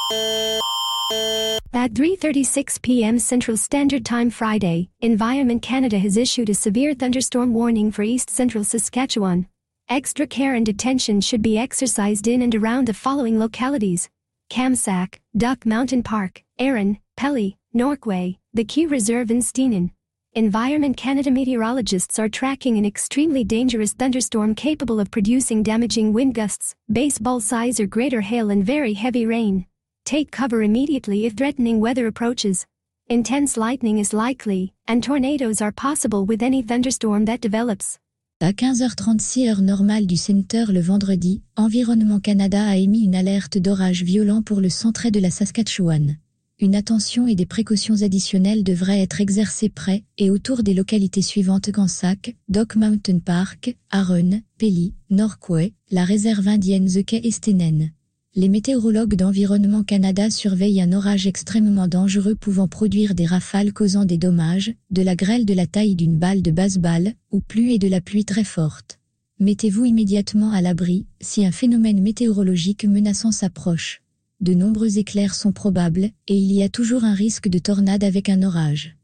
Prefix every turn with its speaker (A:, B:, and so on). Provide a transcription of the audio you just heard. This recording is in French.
A: At 3:36 p.m. Central Standard Time Friday, Environment Canada has issued a severe thunderstorm warning for East Central Saskatchewan. Extra care and attention should be exercised in and around the following localities: Kamsack, Duck Mountain Park, Erin, Pelly, Norquay, the Q Reserve and Steenan. Environment Canada meteorologists are tracking an extremely dangerous thunderstorm capable of producing damaging wind gusts, baseball size or greater hail and very heavy rain. Take cover immediately if threatening weather approaches. Intense lightning is likely, and tornadoes are possible with any thunderstorm that develops.
B: À 15h36 heure normale du Centre le vendredi, Environnement Canada a émis une alerte d'orage violent pour le centre de la Saskatchewan. Une attention et des précautions additionnelles devraient être exercées près et autour des localités suivantes: Kamsack, Duck Mountain Park, Aaron, Pelly, Norquay, la réserve indienne The Key et Steenan. Les météorologues d'Environnement Canada surveillent un orage extrêmement dangereux pouvant produire des rafales causant des dommages, de la grêle de la taille d'une balle de baseball, ou plus et de la pluie très forte. Mettez-vous immédiatement à l'abri si un phénomène météorologique menaçant s'approche. De nombreux éclairs sont probables, et il y a toujours un risque de tornade avec un orage.